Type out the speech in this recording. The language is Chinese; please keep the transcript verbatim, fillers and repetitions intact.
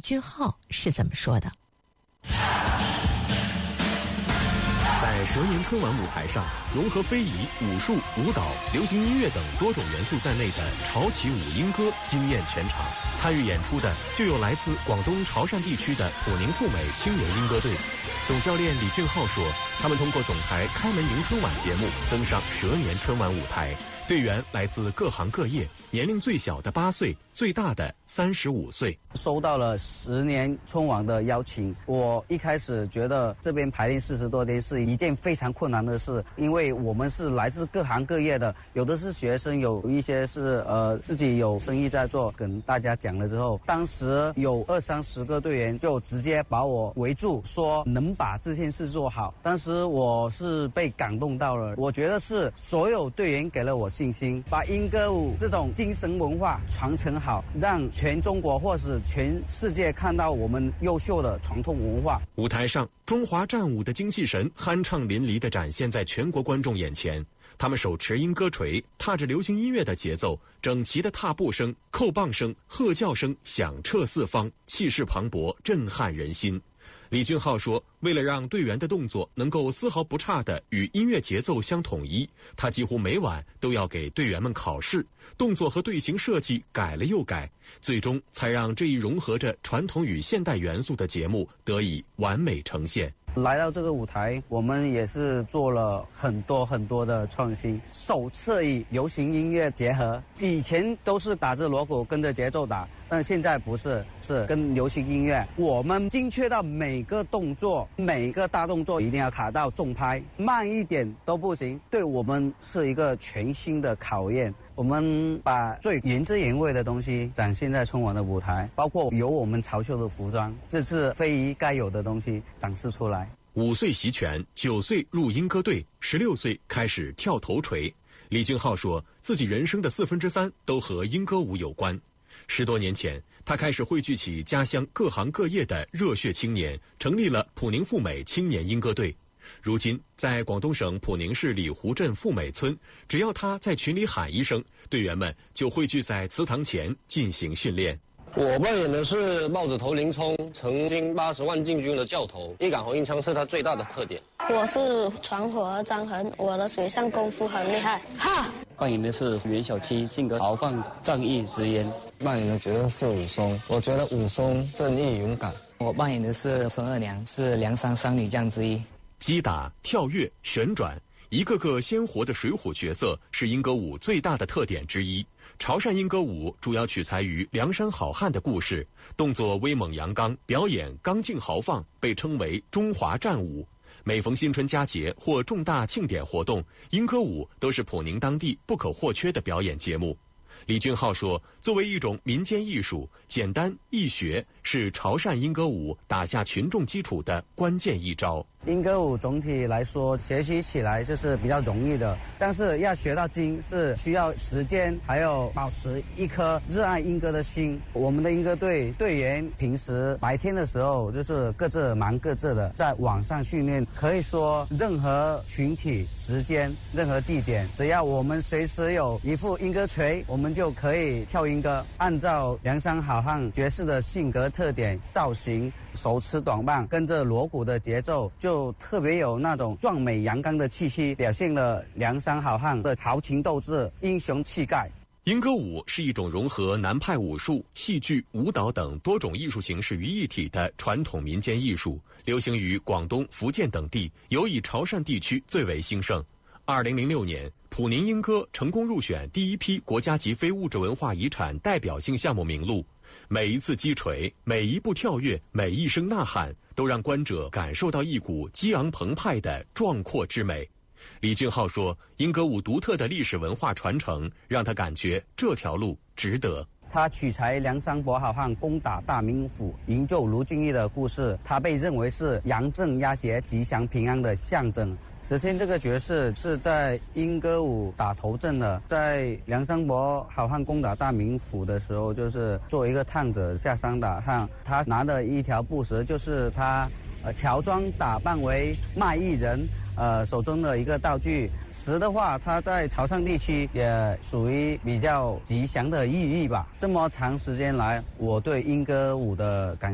俊浩是怎么说的。 在蛇年春晚舞台上，融合非遗、武术、舞蹈、流行音乐等多种元素在内的潮起舞莺歌惊艳全场。参与演出的就有来自广东潮汕地区的普宁富美青年莺歌队。总教练李俊浩说，他们通过总台开门迎春晚节目登上蛇年春晚舞台。队员来自各行各业，年龄最小的八岁，最大的三十五岁。 收到了十年春晚的邀请，我一开始觉得这边排练四十多天是一件非常困难的事，因为我们是来自各行各业的，有的是学生，有一些是呃自己有生意在做。跟大家讲了之后，当时有二三十个队员就直接把我围住，说能把这件事做好。当时我是被感动到了，我觉得是所有队员给了我信心，把莺歌舞这种精神文化传承好，让全中国或是全世界看到我们优秀的传统文化。 舞台上，中华战舞的精气神酣畅淋漓地展现在全国观众眼前。他们手持莺歌锤，踏着流行音乐的节奏，整齐的踏步声、扣棒声、喝叫声响彻四方，气势磅礴，震撼人心。李俊浩说，为了让队员的动作能够丝毫不差地与音乐节奏相统一，他几乎每晚都要给队员们考试，动作和队形设计改了又改，最终才让这一融合着传统与现代元素的节目得以完美呈现。 来到这个舞台，我们也是做了很多很多的创新，首次与流行音乐结合。以前都是打着锣鼓跟着节奏打，但现在不是，是跟流行音乐。我们精确到每个动作，每个大动作一定要卡到重拍，慢一点都不行。对我们是一个全新的考验。我们把最原汁原味的东西展现在春晚的舞台，包括有我们潮秀的服装，这是非遗该有的东西展示出来。 五岁习拳，九岁入莺歌队，十六岁开始跳头锤。李俊浩说，自己人生的四分之三都和莺歌舞有关。十多年前，他开始汇聚起家乡各行各业的热血青年，成立了普宁富美青年莺歌队。如今，在广东省普宁市里湖镇富美村，只要他在群里喊一声，队员们就汇聚在祠堂前进行训练。 我扮演的是帽子头林冲，曾经八十万禁军的教头，一杆红缨枪是他最大的特点。 我是传火儿张衡，我的水上功夫很厉害，哈！ 扮演的是袁小七，性格豪放、仗义直言。 扮演的角色是武松，我觉得武松正义勇敢。 我扮演的是孙二娘，是梁山三女将之一。 击打、跳跃、旋转，一个个鲜活的水浒角色是莺歌舞最大的特点之一。潮汕莺歌舞主要取材于梁山好汉的故事，动作威猛阳刚，表演刚劲豪放，被称为中华战舞。每逢新春佳节或重大庆典活动，莺歌舞都是普宁当地不可或缺的表演节目。李俊浩说，作为一种民间艺术，简单易学是潮汕莺歌舞打下群众基础的关键一招。 莺歌舞总体来说学习起来就是比较容易的，但是要学到精是需要时间，还有保持一颗热爱莺歌的心。我们的莺歌队队员平时白天的时候就是各自忙各自的，在网上训练，可以说任何群体、时间、任何地点，只要我们随时有一副莺歌锤，我们就可以跳莺歌。按照梁山好汉角色的性格特点、造型，手持短棒，跟着锣鼓的节奏，就特别有那种壮美阳刚的气息，表现了梁山好汉的豪情斗志、英雄气概。 莺歌舞是一种融合南派武术、戏剧、舞蹈等多种艺术形式于一体的传统民间艺术，流行于广东、福建等地，尤以潮汕地区最为兴盛。二零零六年，普宁莺歌成功入选第一批国家级非物质文化遗产代表性项目名录。每一次击锤，每一步跳跃，每一声呐喊，都让观者感受到一股激昂澎湃的壮阔之美。李俊浩说，莺歌舞独特的历史文化传承，让他感觉这条路值得。 他取材梁山伯好汉攻打大名府、营救卢俊义的故事，他被认为是杨震压邪、吉祥平安的象征。石阡这个角色是在莺歌舞打头阵的，在梁山伯好汉攻打大名府的时候，就是作为一个探子下山打探，他拿的一条布绳，就是他呃乔装打扮为卖艺人。呃，手中的一个道具石的话，它在潮汕地区也属于比较吉祥的寓意吧。这么长时间来，我对莺歌舞的感